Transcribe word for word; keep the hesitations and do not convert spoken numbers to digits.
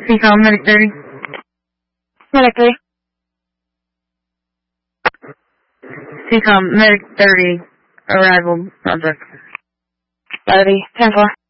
C-Com, Medic thirty. Medic three. C-Com, Medic thirty. Arrival project. thirty. ten four.